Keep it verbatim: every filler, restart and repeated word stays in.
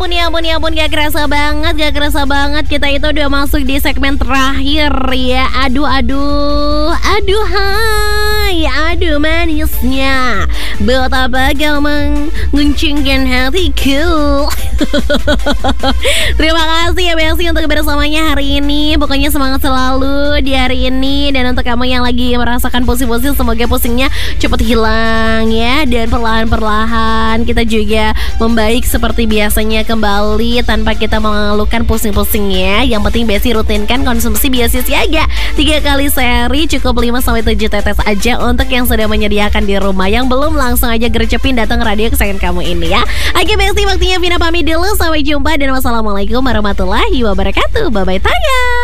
ampun, ya ampun, ya ampun, gak kerasa banget, gak kerasa banget. Kita itu udah masuk di segmen terakhir ya. Aduh, aduh, aduh, hai, aduh manisnya. Betapa kau menguncingkan hatiku. Terima kasih ya Besti untuk bersamanya hari ini. Pokoknya semangat selalu di hari ini. Dan untuk kamu yang lagi merasakan pusing-pusing, semoga pusingnya cepat hilang ya. Dan perlahan-perlahan kita juga membaik seperti biasanya kembali, tanpa kita mengeluhkan pusing-pusing ya. Yang penting Besti rutinkan konsumsi biasa siaga tiga kali sehari, cukup lima sampai tujuh tetes aja. Untuk yang sudah menyediakan di rumah, yang belum langsung aja gercepin datang radio kesayangan kamu ini ya. Oke Besti, waktunya Vina pamit dulu. Sampai jumpa dan wassalamualaikum warahmatullahi wabarakatuh. Bye bye, tayang.